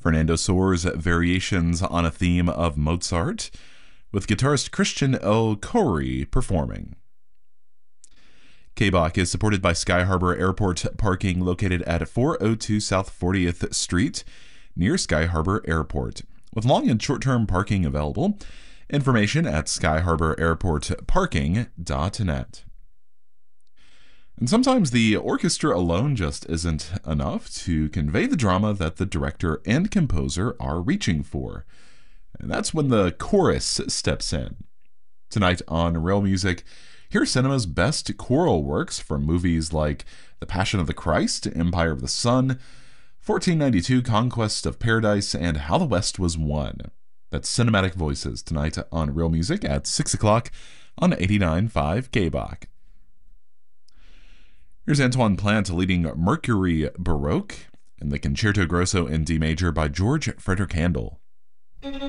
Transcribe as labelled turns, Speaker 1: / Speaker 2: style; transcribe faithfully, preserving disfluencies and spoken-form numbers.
Speaker 1: Fernando Soares variations on a theme of Mozart, with guitarist Christian El Khoury performing. K-Bach is supported by Sky Harbor Airport parking located at four oh two South fortieth Street near Sky Harbor Airport, with long and short-term parking available. Information at sky harbor airport parking dot net. And sometimes the orchestra alone just isn't enough to convey the drama that the director and composer are reaching for. And that's when the chorus steps in. Tonight on Real Music, hear cinema's best choral works from movies like The Passion of the Christ, Empire of the Sun, fourteen ninety-two, Conquest of Paradise, and How the West Was Won. That's Cinematic Voices tonight on Real Music at six o'clock on eighty-nine point five K-Bach. Here's Antoine Plant leading Mercury Baroque and the Concerto Grosso in D major by George Frederick Handel.
Speaker 2: Thank you.